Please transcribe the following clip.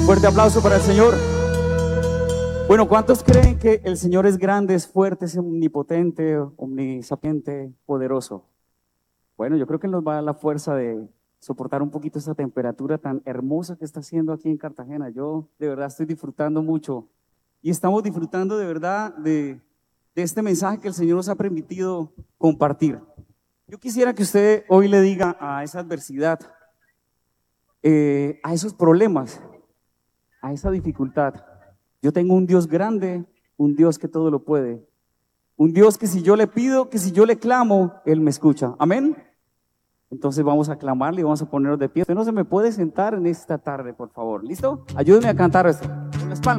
Fuerte aplauso para el Señor. Bueno, ¿cuántos creen que el Señor es grande, es fuerte, es omnipotente, omnisapiente, poderoso? Bueno, yo creo que nos va a dar la fuerza de soportar un poquito esta temperatura tan hermosa que está haciendo aquí en Cartagena. Yo de verdad estoy disfrutando mucho y estamos disfrutando de verdad de este mensaje que el Señor nos ha permitido compartir. Yo quisiera que usted hoy le diga a esa adversidad, a esos problemas, a esa dificultad: yo tengo un Dios grande, un Dios que todo lo puede, un Dios que si yo le pido, que si yo le clamo, Él me escucha. Amén. Entonces vamos a clamarle y vamos a ponernos de pie. Usted no se me puede sentar en esta tarde, por favor. ¿Listo? Ayúdenme a cantar esto con las palmas.